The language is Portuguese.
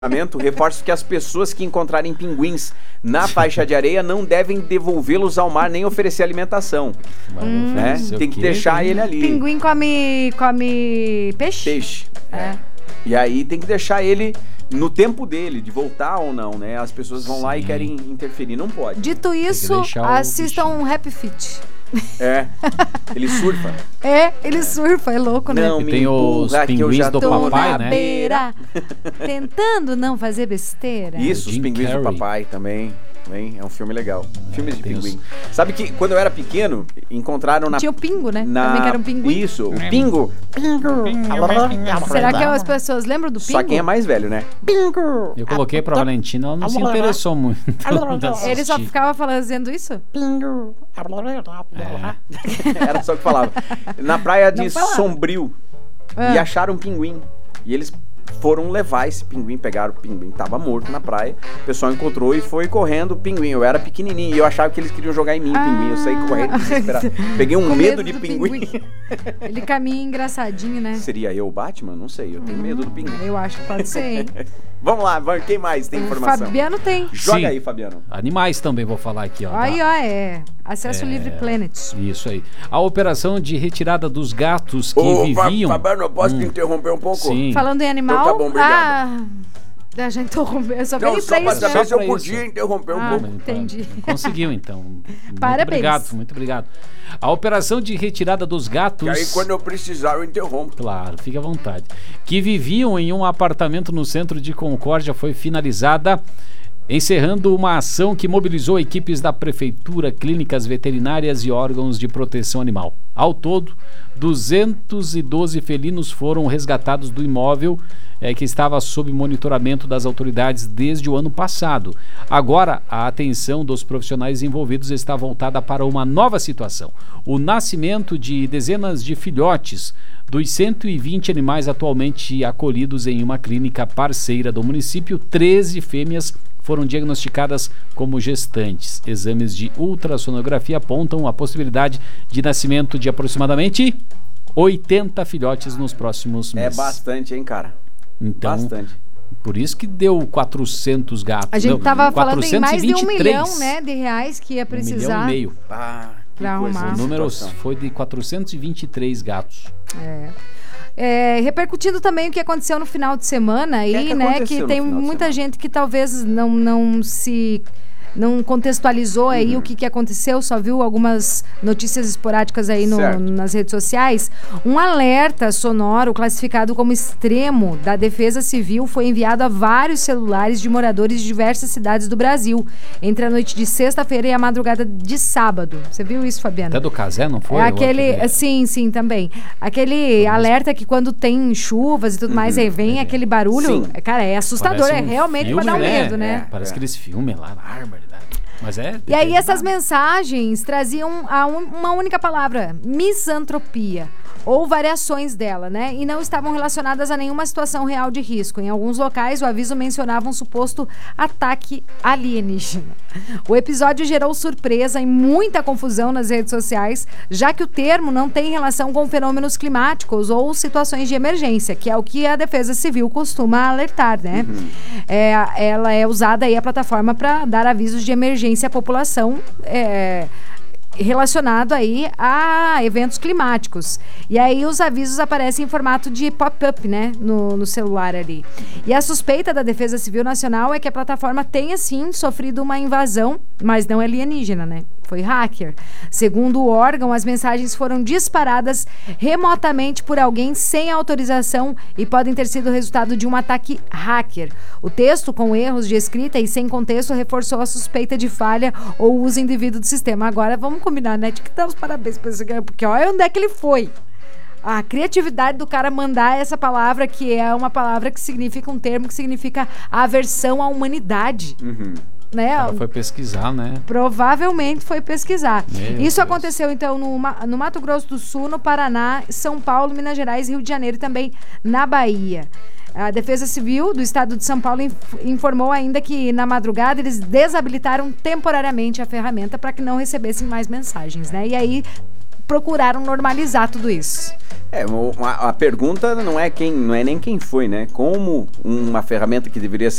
reforça que as pessoas que encontrarem pinguins na faixa de areia não devem devolvê-los ao mar nem oferecer alimentação. Né? Tem que deixar ele ali. Pinguim come peixe? Peixe. É. E aí tem que deixar ele no tempo dele, de voltar ou não, né? As pessoas vão lá e querem interferir, não pode. Dito isso, assistam um Happy Feet. É, ele surfa. Ele surfa, é louco, né? Não, tem os pinguins do papai, né? Beira, tentando não fazer besteira. Isso, os pinguins do papai também. É um filme legal. Filmes de pinguim. Sabe que quando eu era pequeno, encontraram na... Tinha o Pingo, né? Também que era um pinguim. Isso, o Pingo. Será que as pessoas lembram do Pingo? Só quem é mais velho, né? Pingo. Eu coloquei pra Valentina, ela não se interessou muito. Ele só ficava fazendo isso? Pingo. Era só o que falava. Na praia de Sombrio. E acharam um pinguim. E eles foram levar esse pinguim, pegaram o pinguim, tava morto na praia, o pessoal encontrou e foi correndo o pinguim. Eu era pequenininho e eu achava que eles queriam jogar em mim o pinguim, eu saí correndo desesperado. Peguei um medo de pinguim. Ele caminha engraçadinho, né? Seria eu o Batman? Não sei, eu tenho medo do pinguim. Eu acho que pode ser, hein? Vamos lá, quem mais tem informação? Fabiano tem. Joga aí, Fabiano. Animais também vou falar aqui, ó. Aí, Acesso Livre Planet. Isso aí. A operação de retirada dos gatos que viviam... Fabiano, eu posso te interromper um pouco? Sim. Falando em animal... Então tá bom, obrigado. Já interrompeu, eu só veio pra isso. Só pra saber se eu podia interromper um pouco. Entendi. Conseguiu, então. Parabéns. Muito obrigado. A operação de retirada dos gatos... E aí, quando eu precisar, eu interrompo. Claro, fique à vontade. Que viviam em um apartamento no centro de Concórdia foi finalizada, encerrando uma ação que mobilizou equipes da prefeitura, clínicas veterinárias e órgãos de proteção animal. Ao todo, 212 felinos foram resgatados do imóvel que estava sob monitoramento das autoridades desde o ano passado. Agora, a atenção dos profissionais envolvidos está voltada para uma nova situação: o nascimento de dezenas de filhotes dos 120 animais atualmente acolhidos em uma clínica parceira do município. 13 fêmeas foram diagnosticadas como gestantes. Exames de ultrassonografia apontam a possibilidade de nascimento de aproximadamente 80 filhotes nos próximos meses. É bastante, hein, cara? Então, bastante. Por isso que deu 400 gatos. A gente tava falando em mais de 1 423. milhão, né, de reais que ia precisar. 1,5 milhão. Pra arrumar. O número foi de 423 gatos. Repercutindo também o que aconteceu no final de semana aí, né? Que tem muita gente que talvez não contextualizou aí o que aconteceu, só viu algumas notícias esporádicas aí nas redes sociais. Um alerta sonoro classificado como extremo da Defesa Civil foi enviado a vários celulares de moradores de diversas cidades do Brasil entre a noite de sexta-feira e a madrugada de sábado. Você viu isso, Fabiano? Até do Cazé, não foi? Sim, também. Aquele alerta que quando tem chuvas e tudo mais, aí vem aquele barulho. Sim. Cara, é assustador, realmente pra dar medo, né? Parece que eles filmam lá na árvore. Mas e aí essas mensagens traziam uma única palavra: misantropia, ou variações dela, né? E não estavam relacionadas a nenhuma situação real de risco. Em alguns locais, o aviso mencionava um suposto ataque alienígena. O episódio gerou surpresa e muita confusão nas redes sociais, já que o termo não tem relação com fenômenos climáticos ou situações de emergência, que é o que a Defesa Civil costuma alertar, né? Ela é usada aí, a plataforma, para dar avisos de emergência à população, relacionado aí a eventos climáticos. E aí os avisos aparecem em formato de pop-up, né, no celular ali. E a suspeita da Defesa Civil Nacional é que a plataforma tenha, sim, sofrido uma invasão, mas não alienígena, né? Foi hacker. Segundo o órgão, as mensagens foram disparadas remotamente por alguém sem autorização e podem ter sido resultado de um ataque hacker. O texto, com erros de escrita e sem contexto, reforçou a suspeita de falha ou uso indevido do sistema. Agora, vamos combinar, né? Tinha que dar os parabéns para esse cara, porque olha onde é que ele foi. A criatividade do cara mandar essa palavra, que é uma palavra que significa um termo que significa aversão à humanidade. Né? Ela foi pesquisar, né? Provavelmente foi pesquisar. Isso aconteceu, então, no Mato Grosso do Sul, no Paraná, São Paulo, Minas Gerais, Rio de Janeiro e também na Bahia. A Defesa Civil do Estado de São Paulo informou ainda que, na madrugada, eles desabilitaram temporariamente a ferramenta para que não recebessem mais mensagens, né? E aí procuraram normalizar tudo isso. A pergunta não é nem quem foi, né? Como uma ferramenta que deveria ser